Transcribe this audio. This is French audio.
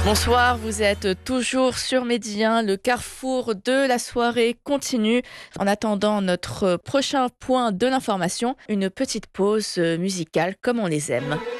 Bonsoir, vous êtes toujours sur Medi 1, le carrefour de la soirée continue. En attendant notre prochain point de l'information, une petite pause musicale comme on les aime.